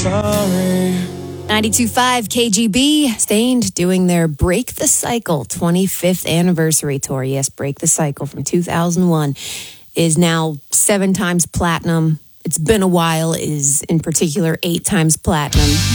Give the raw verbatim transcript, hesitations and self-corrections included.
sorry. ninety-two point five K G B, Stained doing their Break the Cycle twenty-fifth anniversary tour. Yes, Break the Cycle from two thousand one is now seven times platinum. It's been a while, is in particular eight times platinum.